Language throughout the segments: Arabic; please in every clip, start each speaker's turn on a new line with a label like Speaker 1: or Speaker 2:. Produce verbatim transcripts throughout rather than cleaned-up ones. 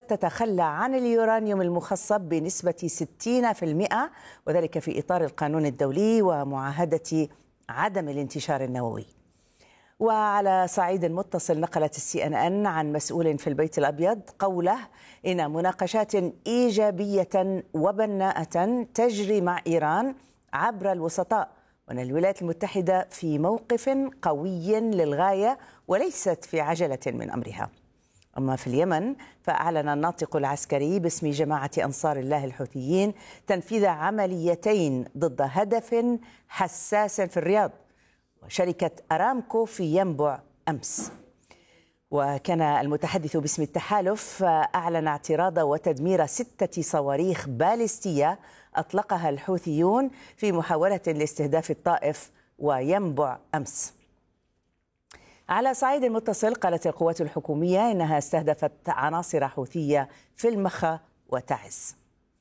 Speaker 1: تتخلى عن اليورانيوم المخصب بنسبة ستين بالمئة، وذلك في إطار القانون الدولي ومعاهدة عدم الانتشار النووي. وعلى صعيد متصل، نقلت السي ان ان عن مسؤول في البيت الأبيض قوله إن مناقشات إيجابية وبناءة تجري مع إيران عبر الوسطاء، وأن الولايات المتحدة في موقف قوي للغاية وليست في عجلة من أمرها. أما في اليمن، فأعلن الناطق العسكري باسم جماعة أنصار الله الحوثيين تنفيذ عمليتين ضد هدف حساس في الرياض وشركة أرامكو في ينبع أمس. وكان المتحدث باسم التحالف أعلن اعتراض وتدمير ستة صواريخ باليستية أطلقها الحوثيون في محاولة لاستهداف الطائف وينبع أمس. على صعيد متصل، قالت القوات الحكومية إنها استهدفت عناصر حوثية في المخا وتعز.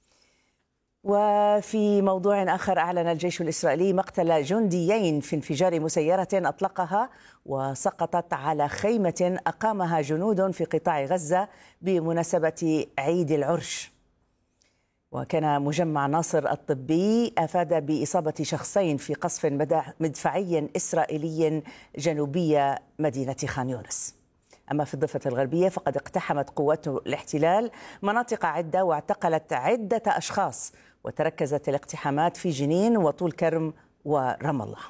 Speaker 1: وفي موضوع آخر، أعلن الجيش الإسرائيلي مقتل جنديين في انفجار مسيرة أطلقها وسقطت على خيمة أقامها جنود في قطاع غزة بمناسبة عيد العرش. وكان مجمع ناصر الطبي أفاد بإصابة شخصين في قصف مدفعي إسرائيلي جنوبي مدينة خان يونس. أما في الضفة الغربية، فقد اقتحمت قوات الاحتلال مناطق عدة واعتقلت عدة أشخاص، وتركزت الاقتحامات في جنين وطول كرم ورام الله.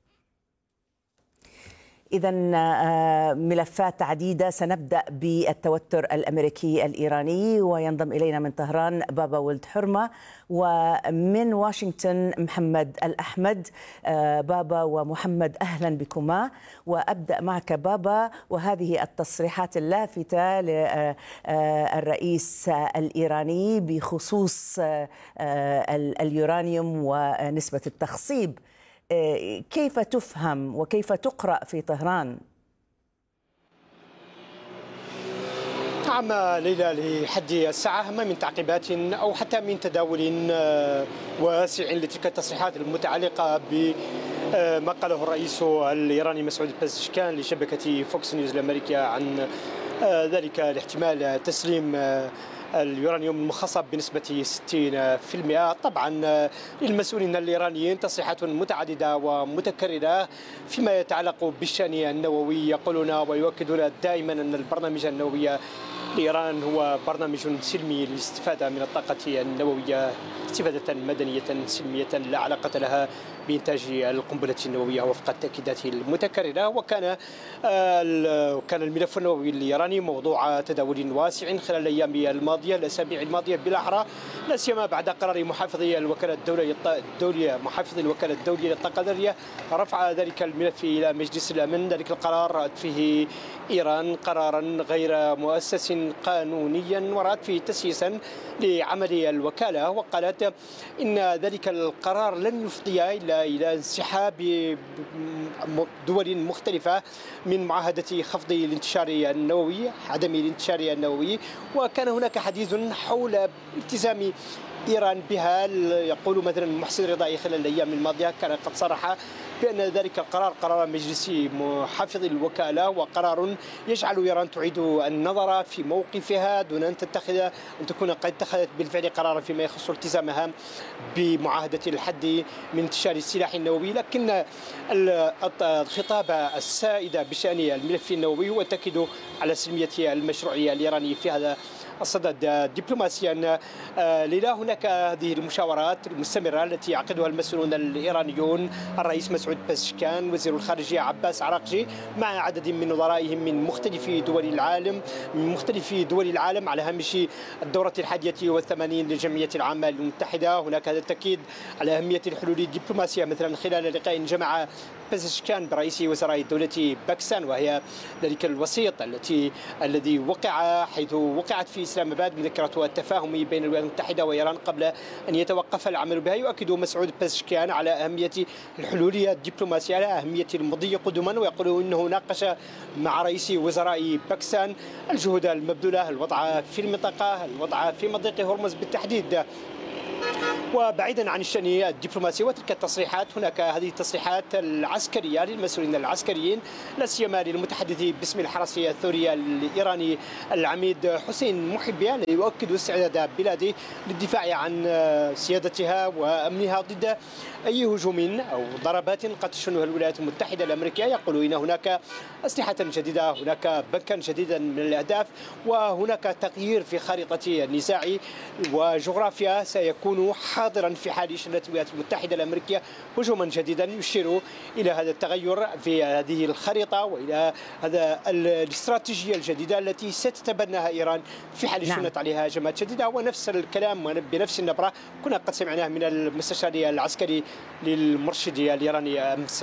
Speaker 1: إذا ملفات عديدة. سنبدأ بالتوتر الأمريكي الإيراني، وينضم إلينا من طهران بابا ولد حرمة، ومن واشنطن محمد الأحمد. بابا ومحمد، أهلا بكما. وأبدأ معك بابا، وهذه التصريحات اللافتة للرئيس الإيراني بخصوص اليورانيوم ونسبة التخصيب، كيف تفهم وكيف تقرأ في طهران؟
Speaker 2: نعم ليلى، لحد الساعة ما من تعقيبات أو حتى من تداول واسع لتلك التصريحات المتعلقة بما قاله الرئيس الإيراني مسعود بازشكان لشبكة فوكس نيوز الأمريكية عن ذلك الاحتمال تسليم اليورانيوم المخصب بنسبة ستين بالمئة. طبعا للمسؤولين الإيرانيين تصريحات متعددة ومتكررة فيما يتعلق بالشأن النووي، يقولون ويؤكدون دائما أن البرنامج النووي لإيران هو برنامج سلمي للاستفادة من الطاقة النووية استفادة مدنية سلمية لا علاقة لها بإنتاج القنبلة النووية وفق التأكيدات المتكررة. وكان كان الملف النووي الإيراني موضوع تداول واسع خلال الأيام الماضية الأسابيع الماضية بالأحرى، لا سيما بعد قرار محافظي الوكالة الدولية الدولية محافظ الوكالة الدولية للطاقة الذرية رفع ذلك الملف إلى مجلس الأمن. ذلك القرار رأت فيه إيران قرارا غير مؤسس قانونيا، ورأت فيه تسييسا لعمل الوكالة، وقالت إن ذلك القرار لن يفضي إلا إلى انسحاب دول مختلفة من معاهدة خفض الانتشار النووي عدم الانتشار النووي. وكان هناك حديث حول التزام إيران بها. يقول مثلا محسن رضائي خلال الأيام الماضية كان قد صرح بأن ذلك القرار قرار مجلس محافظ الوكالة وقرار يجعل إيران تعيد النظر في موقفها دون أن تتخذ أن تكون قد اتخذت بالفعل قرارا فيما يخص التزامها بمعاهدة الحد من انتشار السلاح النووي. لكن الخطاب السائد بشأن الملف النووي هو التأكيد على سلمية المشروعية الإيراني في هذا الصدد دبلوماسيا. ليلى، هناك هذه المشاورات المستمرة التي يعقدها المسؤولون الإيرانيون، الرئيس مسعود بازشكان، وزير الخارجية عباس عراقجي، مع عدد من نظرائهم من مختلف دول العالم من مختلف دول العالم على هامش الدورة الحادية والثمانين للجمعية العامة المتحدة. هناك هذا التأكيد على أهمية الحلول الدبلوماسية، مثلا خلال لقاء جمع بازشكان برئيس وزراء دولة باكستان، وهي ذلك الوسيط التي الذي وقع حيث وقعت في إسلام آباد مذكرة التفاهم بين الولايات المتحدة وإيران قبل أن يتوقف العمل بها. يؤكد مسعود بازشكان على أهمية الحلول الدبلوماسية، على أهمية المضي قدما، ويقول إنه ناقش مع رئيس وزراء باكستان الجهود المبذولة، الوضع في المنطقة، الوضع في مضيق هرمز بالتحديد. وبعيدا عن الشأن الدبلوماسي وتلك التصريحات، هناك هذه التصريحات العسكرية للمسؤولين العسكريين، لا سيما للمتحدث باسم الحرس الثوري الإيراني العميد حسين محبي، الذي يؤكد استعداد بلاده للدفاع عن سيادتها وأمنها ضد أي هجوم أو ضربات قد تشنها الولايات المتحدة الأمريكية. يقول إن هناك أسلحة جديدة، هناك بنكا جديدا من الأهداف، وهناك تغيير في خارطة النزاع وجغرافيا سيكون حاضرا في حال شنت الولايات المتحدة الأمريكية هجوما جديدا، يشير إلى هذا التغير في هذه الخريطة وإلى هذا الاستراتيجية الجديدة التي ستتبناها إيران في حال نعم. شنت عليها هجمات جديدة. ونفس الكلام بنفس النبرة كنا قد سمعناه من المستشار العسكري للمرشد الإيراني أمس.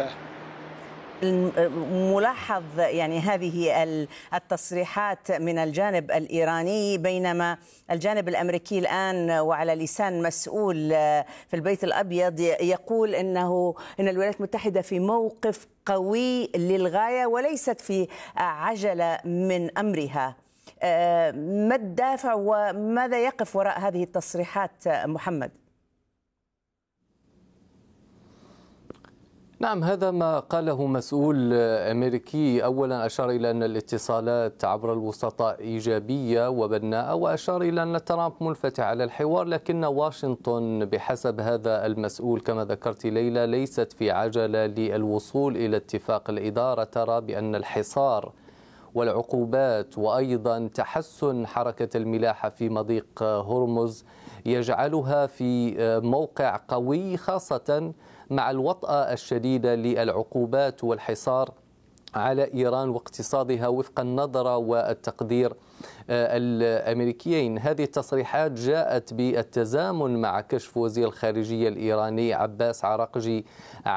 Speaker 1: ملاحظ يعني هذه التصريحات من الجانب الإيراني، بينما الجانب الأمريكي الآن وعلى لسان مسؤول في البيت الأبيض يقول إنه إن الولايات المتحدة في موقف قوي للغاية وليست في عجلة من أمرها. ما الدافع وماذا يقف وراء هذه التصريحات محمد؟
Speaker 3: نعم، هذا ما قاله مسؤول أمريكي. أولا أشار إلى أن الاتصالات عبر الوسطاء إيجابية وبناءة، وأشار إلى أن ترامب منفتح على الحوار، لكن واشنطن بحسب هذا المسؤول كما ذكرت ليلى ليست في عجلة للوصول إلى اتفاق. الإدارة ترى بأن الحصار والعقوبات وأيضا تحسن حركة الملاحة في مضيق هرمز يجعلها في موقع قوي، خاصة مع الوطأة الشديدة للعقوبات والحصار على إيران واقتصادها وفق النظرة والتقدير الأمريكيين. هذه التصريحات جاءت بالتزامن مع كشف وزير الخارجية الإيراني عباس عراقجي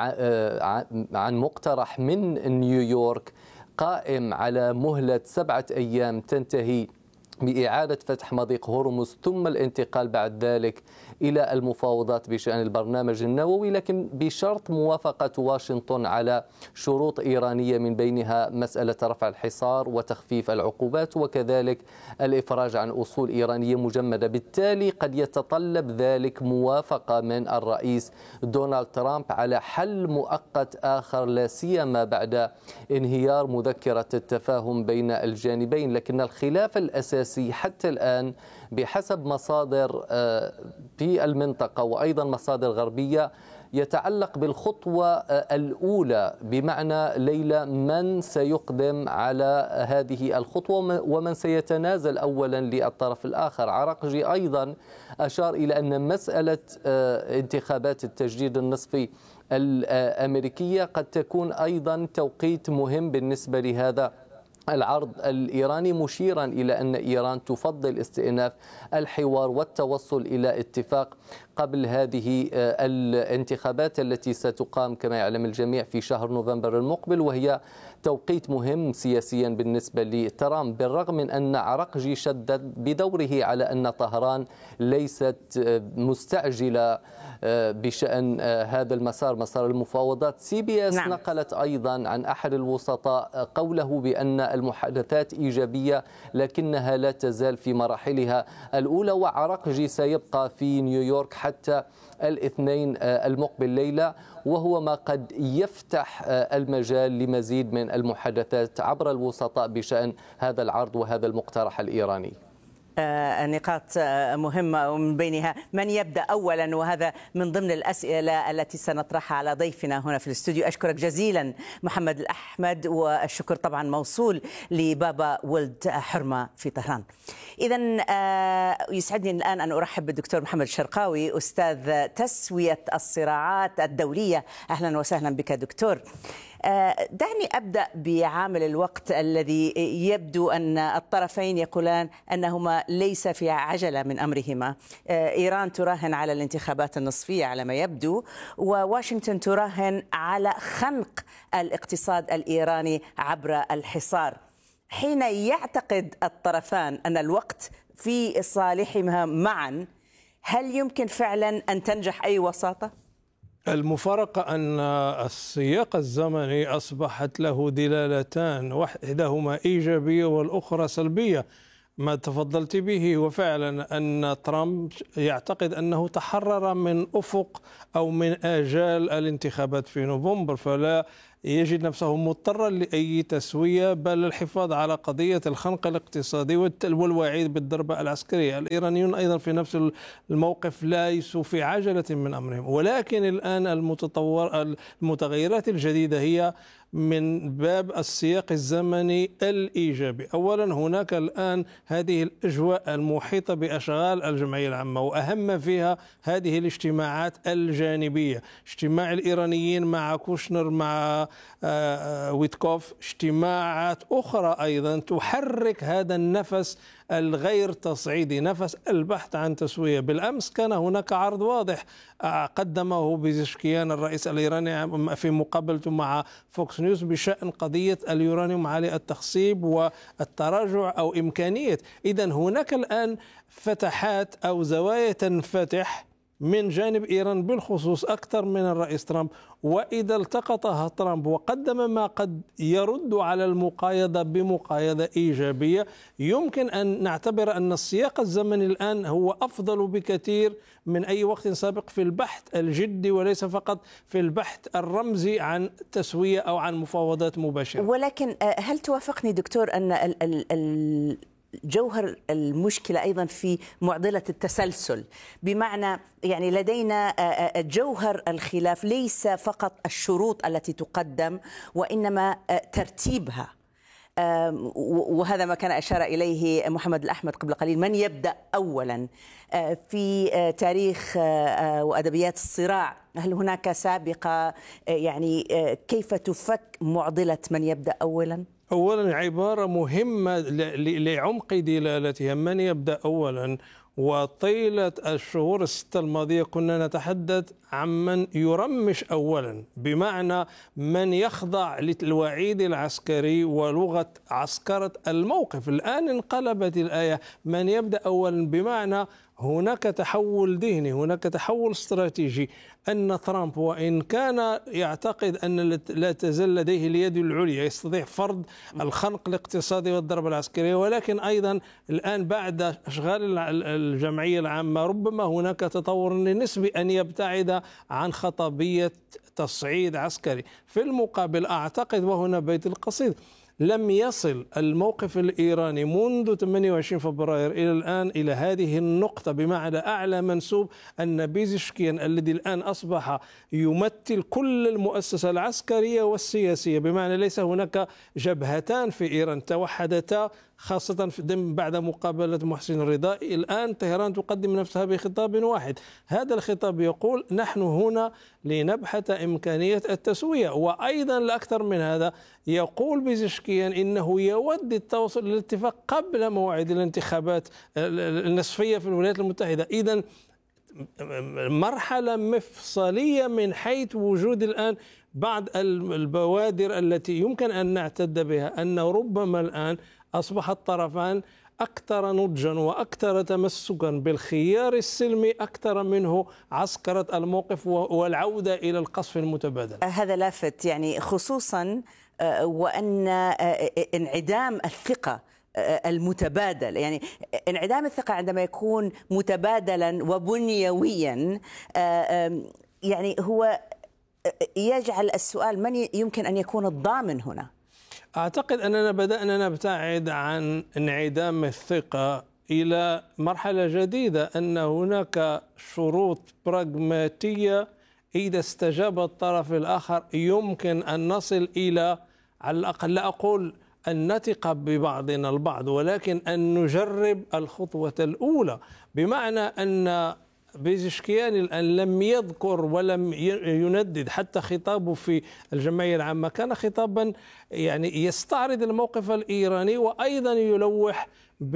Speaker 3: عن مقترح من نيويورك قائم على مهلة سبعة أيام تنتهي بإعادة فتح مضيق هرمز ثم الانتقال بعد ذلك إلى المفاوضات بشأن البرنامج النووي، لكن بشرط موافقة واشنطن على شروط إيرانية من بينها مسألة رفع الحصار وتخفيف العقوبات وكذلك الإفراج عن أصول إيرانية مجمدة. بالتالي قد يتطلب ذلك موافقة من الرئيس دونالد ترامب على حل مؤقت آخر، لا سيما بعد انهيار مذكرة التفاهم بين الجانبين. لكن الخلاف الأساسي حتى الآن بحسب مصادر في المنطقة وأيضا مصادر غربية يتعلق بالخطوة الأولى، بمعنى ليلى من سيقدم على هذه الخطوة ومن سيتنازل أولا للطرف الآخر. عراقجي أيضا أشار إلى أن مسألة انتخابات التجديد النصفي الأمريكية قد تكون أيضا توقيت مهم بالنسبة لهذا العرض الإيراني، مشيرا إلى أن إيران تفضل استئناف الحوار والتوصل إلى اتفاق قبل هذه الانتخابات التي ستقام كما يعلم الجميع في شهر نوفمبر المقبل، وهي توقيت مهم سياسيا بالنسبة لترامب، بالرغم من أن عراقجي شدد بدوره على أن طهران ليست مستعجلة بشأن هذا المسار، مسار المفاوضات. سي بي اس نعم. نقلت أيضا عن أحد الوسطاء قوله بأن المحادثات إيجابية لكنها لا تزال في مراحلها الأولى، وعراقجي سيبقى في نيويورك حتى الاثنين المقبل ليلة، وهو ما قد يفتح المجال لمزيد من المحادثات عبر الوسطاء بشأن هذا العرض وهذا المقترح الإيراني.
Speaker 1: نقاط مهمة ومن بينها من يبدأ أولا، وهذا من ضمن الأسئلة التي سنطرحها على ضيفنا هنا في الاستوديو. أشكرك جزيلا محمد الأحمد، والشكر طبعا موصول لبابا ولد حرمة في طهران. إذا يسعدني الآن أن أرحب بالدكتور محمد الشرقاوي، أستاذ تسوية الصراعات الدولية. أهلا وسهلا بك دكتور. دعني أبدأ بعامل الوقت الذي يبدو أن الطرفين يقولان أنهما ليس في عجلة من أمرهما. إيران تراهن على الانتخابات النصفية على ما يبدو، وواشنطن تراهن على خنق الاقتصاد الإيراني عبر الحصار. حين يعتقد الطرفان أن الوقت في صالحهما معا، هل يمكن فعلا أن تنجح أي وساطة؟
Speaker 4: المفارقة أن السياق الزمني أصبحت له دلالتان، واحدهما إيجابية والأخرى سلبية. ما تفضلت به هو فعلا أن ترامب يعتقد أنه تحرر من أفق أو من آجال الانتخابات في نوفمبر، فلا يجد نفسه مضطرا لأي تسوية، بل الحفاظ على قضية الخنق الاقتصادي والوعيد بالضربة العسكرية. الإيرانيون أيضا في نفس الموقف ليسوا في عجلة من أمرهم، ولكن الآن المتطور المتغيرات الجديدة هي من باب السياق الزمني الإيجابي. أولا هناك الآن هذه الأجواء المحيطة بأشغال الجمعية العامة، وأهم فيها هذه الاجتماعات الجانبية، اجتماع الإيرانيين مع كوشنر مع ويتكوف، اجتماعات أخرى أيضا تحرك هذا النفس الغير تصعيدي، نفس البحث عن تسوية. بالأمس كان هناك عرض واضح قدمه بيزشكيان الرئيس الإيراني في مقابلته مع فوكس نيوز بشأن قضية اليورانيوم عالي التخصيب والتراجع أو إمكانية. إذن هناك الآن فتحات أو زوايا تنفتح من جانب إيران بالخصوص أكثر من الرئيس ترامب، وإذا التقطها ترامب وقدم ما قد يرد على المقايضة بمقايضة إيجابية، يمكن أن نعتبر أن السياق الزمني الآن هو أفضل بكثير من أي وقت سابق في البحث الجدي، وليس فقط في البحث الرمزي عن تسوية أو عن مفاوضات مباشرة.
Speaker 1: ولكن هل توافقني دكتور أن ال ال ال جوهر المشكلة أيضا في معضلة التسلسل، بمعنى يعني لدينا جوهر الخلاف ليس فقط الشروط التي تقدم وإنما ترتيبها، وهذا ما كان أشار إليه محمد الأحمد قبل قليل، من يبدأ أولا في تاريخ وأدبيات الصراع؟ هل هناك سابقة؟ يعني كيف تفك معضلة من يبدأ أولا؟
Speaker 4: أولا عبارة مهمة لعمق دلالتها، من يبدأ أولا. وطيلة الشهور الستة الماضية كنا نتحدث عن من يرمش أولا، بمعنى من يخضع للوعيد العسكري ولغة عسكرة الموقف. الآن انقلبت الآية، من يبدأ أولا، بمعنى هناك تحول ذهني، هناك تحول استراتيجي، أن ترامب وإن كان يعتقد أن لا تزال لديه اليد العليا، يستطيع فرض الخنق الاقتصادي والضربة العسكرية، ولكن أيضا الآن بعد أشغال الجمعية العامة ربما هناك تطور نسبي أن يبتعد عن خطابية تصعيد عسكري. في المقابل أعتقد، وهنا بيت القصيد، لم يصل الموقف الإيراني منذ ثمانية وعشرين فبراير إلى الآن إلى هذه النقطة، بمعنى أعلى منسوب أن بيزشكيان الذي الآن أصبح يمثل كل المؤسسة العسكرية والسياسية، بمعنى ليس هناك جبهتان في إيران توحدتا، خاصة بعد مقابلة محسن الرضائي. الآن طهران تقدم نفسها بخطاب واحد، هذا الخطاب يقول نحن هنا لنبحث إمكانية التسوية. وأيضا لأكثر من هذا، يقول بيزشكيان إنه يود التوصل للاتفاق قبل موعد الانتخابات النصفية في الولايات المتحدة. إذن مرحلة مفصلية من حيث وجود الآن بعض البوادر التي يمكن أن نعتد بها أن ربما الآن أصبح الطرفان أكثر نضجا وأكثر تمسكا بالخيار السلمي أكثر منه عسكرة الموقف والعودة إلى القصف المتبادل.
Speaker 1: هذا لافت، يعني خصوصا وأن انعدام الثقة المتبادل، يعني انعدام الثقة عندما يكون متبادلا وبنيويا، يعني هو يجعل السؤال من يمكن أن يكون الضامن هنا؟
Speaker 4: أعتقد أننا بدأنا نبتعد عن انعدام الثقة إلى مرحلة جديدة، أن هناك شروط براغماتية إذا استجاب الطرف الآخر يمكن أن نصل إلى، على الأقل لا أقول أن نثق ببعضنا البعض، ولكن أن نجرب الخطوة الأولى. بمعنى أن بيزشكيان الآن لم يذكر ولم يندد، حتى خطابه في الجمعية العامة كان خطابا يعني يستعرض الموقف الإيراني، وأيضا يلوح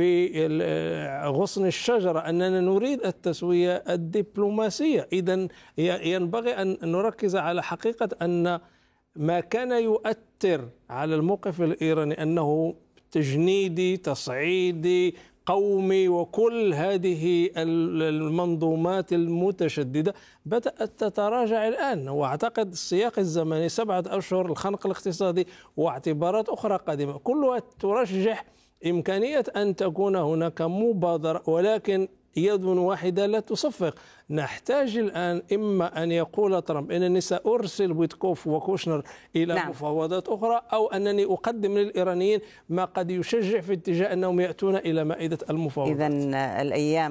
Speaker 4: بغصن الشجرة أننا نريد التسوية الدبلوماسية. إذن ينبغي أن نركز على حقيقة أن ما كان يؤثر على الموقف الإيراني أنه تجنيدي تصعيدي قومي وكل هذه المنظومات المتشددة بدأت تتراجع الآن. وأعتقد السياق الزمني سبعة أشهر، الخنق الاقتصادي واعتبارات أخرى قادمة كلها ترجح إمكانية أن تكون هناك مبادرة، ولكن يد واحدة لا تصفق. نحتاج الآن إما أن يقول ترامب أنني سأرسل ويتكوف وكوشنر إلى نعم. مفاوضات أخرى، أو أنني أقدم للإيرانيين ما قد يشجع في اتجاه أنهم يأتون إلى مائدة المفاوضات.
Speaker 1: إذن الأيام